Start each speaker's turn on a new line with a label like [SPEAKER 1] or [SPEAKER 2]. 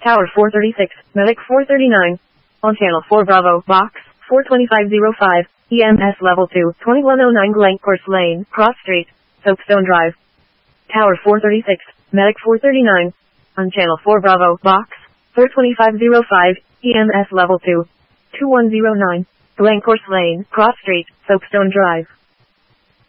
[SPEAKER 1] Tower 436, Medic 439. On Channel 4 Bravo, Box 42505, EMS Level 2, 2109 Glencourse Lane, Cross Street, Soapstone Drive. Tower 436, Medic 439. On Channel 4 Bravo, Box 42505, EMS Level 2, 2109, Glencourse Lane, Cross Street, Soapstone Drive.